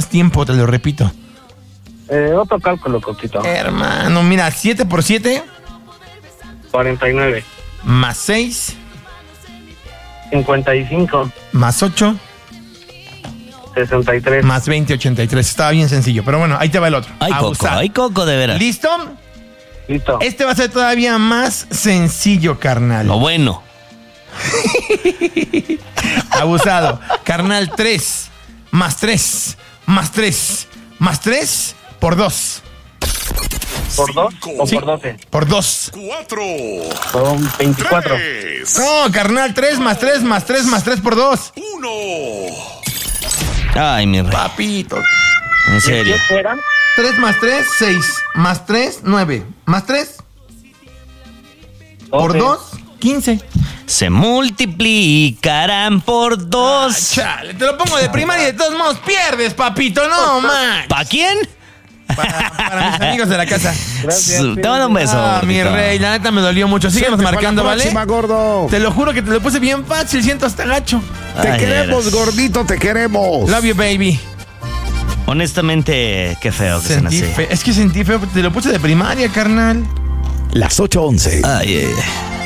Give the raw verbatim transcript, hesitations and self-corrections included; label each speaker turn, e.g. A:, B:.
A: más tiempo, te lo repito.
B: Eh, otro cálculo, Coquito.
A: Hermano, mira, siete por siete.
B: cuarenta y nueve.
A: Más seis.
B: cincuenta y cinco.
A: Más ocho.
B: sesenta y tres.
A: Más veinte, ochenta y tres. Estaba bien sencillo, pero bueno, ahí te va el otro.
C: Ay, Coco,
A: Abusado.
C: ay, Coco, de veras.
A: ¿Listo?
B: Listo.
A: Este va a ser todavía más sencillo, carnal.
C: Lo bueno.
A: Abusado. Carnal, tres. Más tres. Más tres. Más tres. Por dos.
B: ¿Por dos o
A: Sí,
B: por doce?
A: Por dos.
D: Cuatro.
B: Son veinticuatro.
D: Tres.
A: No, carnal, tres más tres más tres más tres por dos.
D: Uno.
C: Ay, mi rey.
A: Papito.
C: En serio.
B: ¿Qué eran?
A: tres más tres, seis. Más tres, nueve. Más tres. Por
B: doce.
A: dos, quince.
C: Se multiplicarán por dos.
A: Chale, te lo pongo de primaria y de todos modos pierdes, papito. No, man.
C: ¿Para quién?
A: Para, para mis amigos de la casa.
B: Gracias.
C: Su- Te mando un beso.
A: Ah, mi
C: gordito.
A: rey, la neta me dolió mucho. Síguenos
E: Suerte
A: marcando,
E: para la
A: ¿vale?
E: próxima, gordo.
A: Te lo juro que te lo puse bien fácil, siento hasta gacho.
E: Te
C: Ay,
E: queremos,
C: de veras.
E: gordito, te queremos.
A: Love you, baby.
C: Honestamente, qué feo que
A: Sentí
C: sean así.
A: fe- Es que sentí feo, te lo puse de primaria, carnal.
E: Las ocho once.
C: Ay, ay, ay.